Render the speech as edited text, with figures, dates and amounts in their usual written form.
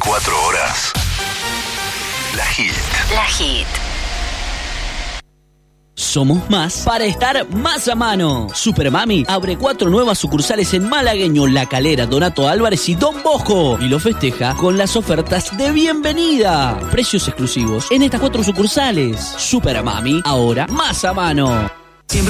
24 horas. La Hit. La Hit. Somos más para estar más a mano. Supermami abre 4 nuevas sucursales en Malagueño, La Calera, Donato Álvarez y Don Bosco. Y lo festeja con las ofertas de bienvenida. Precios exclusivos en estas 4 sucursales. Supermami, ahora más a mano.